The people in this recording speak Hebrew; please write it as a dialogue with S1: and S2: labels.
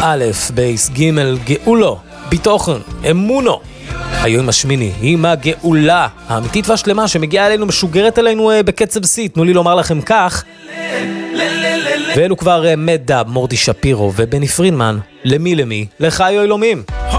S1: א', בייס, ג', גאולו, ביטוחן, אמונו. היום השמיני, עם הגאולה האמיתית והשלמה שמגיעה אלינו, משוגרת אלינו בקצב סי. תנו לי לומר לכם כך. ואלו כבר מדב, מורדי שפירו ובני פרידמן. למי? לחיו אלומים.